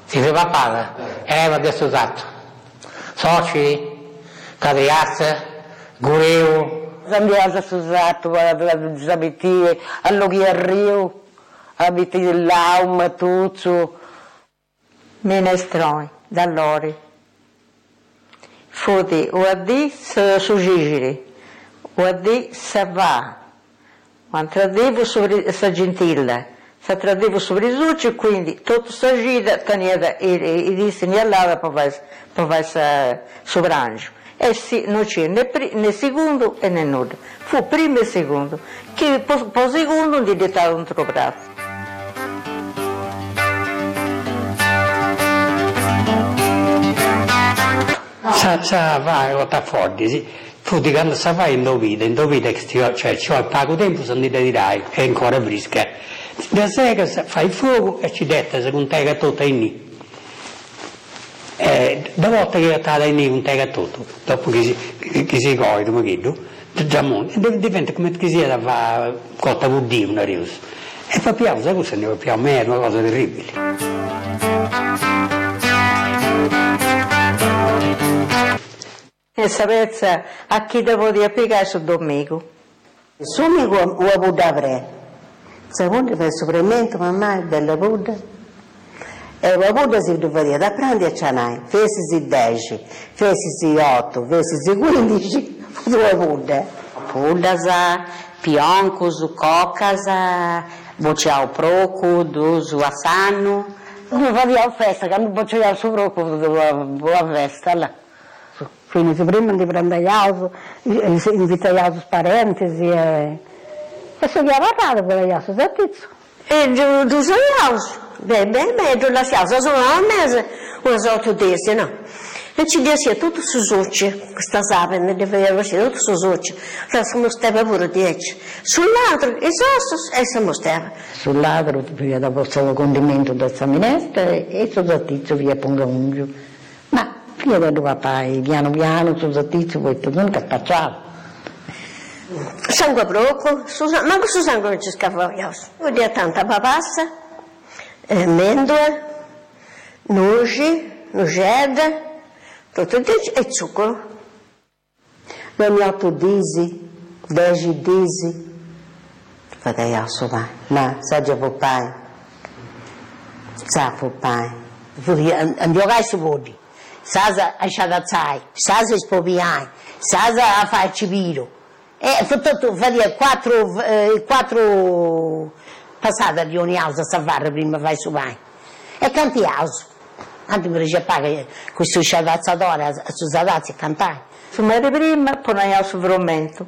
si fa paga, adesso esatto. Soci, cadriazze, gureu. Andiamo su esatto, abiti a Rio, abiti l'aum, tutto. Minestroni, da loro. Foti, o a di su gigiri, o a di sa va. Quando tradevo sa gentilla. Se tradevo sobre i succi, quindi tutta questa gita tenia i segnalava per fare sovrangio. E non c'è né secondo né nulla. Fu primo e secondo, che per secondo non diventava un troppo bravo. Sa va lotta forte, sì. Fu di quando sa va in dovida, cioè ci vuole poco tempo se ne dirai, è ancora fresca. Da sera fai il fuoco e ci detta se non tega tutto in lì. Da volta che taglia in lì non tega tutto, dopo che si coglie, come chiedo, diventa come che sia da cotta vuol dire una riusa. E poi piano, sai cosa ne piano, ma è una cosa terribile. E sapete a chi devo dire piegare su domingo? Il suo amico lo ha potuto avere. Se vuole fare il supplemento, mamma è bella puta. E la puta si doveva da prendere a cianai, fesi 10, fesi 8, fesi 15, due puta. Puta, pioncos, cocas, bocciao proco, su asano. Noi facciamo festa, che non bocciamo su proco, la festa là. Quindi prima di prendere auto, invitare i parenti e si chiama raro per gli auto, sattizzo. E tu sei auto, beh, la siasa sono a mese, una sorta di no? E ci dice tutto su succi, questa sapene, deve essere tutto su succi, la siamo stava pure 10. Sull'altro, i sossos, e siamo stava. Sull'altro, via da questo condimento da minestra e su sattizzo via Pongangio. Io vedo papà, piano piano, su zattizio, poi tutto non caspacciato. Sangue broco, ma questo sangue non ci scappa, io vedo tanta papassa, mendole, noci, noceda, tutto e zucchero. Non mi ho 8 disi, 10 disi, vado io su vai, ma sa già papai, sa papai, andiamo a su vodi. Sasa a sciagazzai, sasa a spopiai, sasa a fare cipiro. E tutto fatica 4 passate di ogni house a fare prima fai su vai. E canti house. Anche per ci pagare questo sciagazzatore su sadazzi e cantare. Su me prima, poi noi house frumento.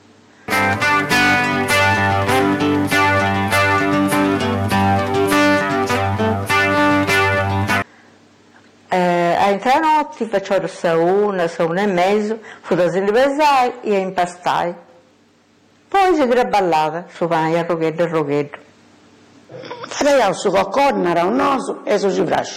A intranotti facevo sa 1 e mezzo, fu da pesare e impastai. Poi si traballava su pane, a roghetto. Facevo su coccorna, un oso e su cibracio.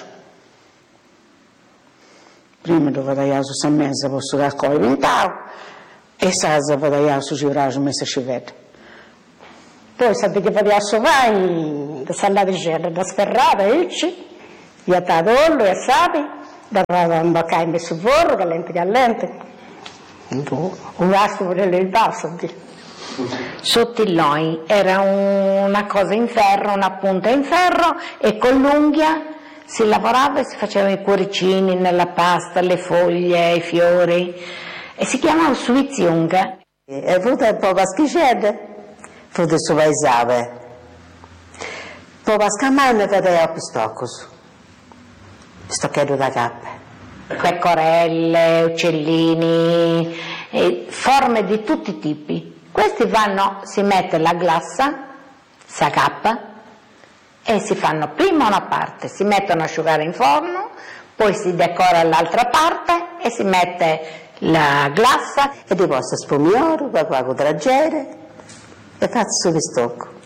Prima lo facevo su San Mese, poi su calcolo pintavo, e sasa facevo su cibracio, messa civetta. Poi sapete che facevo su pane, da salaticella, da sferrata, e tadollo e sapi, da imboccare in questo forno, callente. Un vasto per le tasse. Sottilloi era una cosa in ferro, una punta in ferro, e con l'unghia si lavorava e si facevano i cuoricini nella pasta, le foglie, i fiori, e si chiamava suiziunga. E avuto un po' paschicette, avuto su paesave. Poi pascamane vedeva a pistoccos. Stocchetto da cappa, pecorelle, uccellini, forme di tutti i tipi. Questi vanno, si mette la glassa, sa cappa, e si fanno prima una parte, si mettono a asciugare in forno, poi si decora l'altra parte e si mette la glassa e poi si spumioro, poi qua con dragere e faccio su pistocco.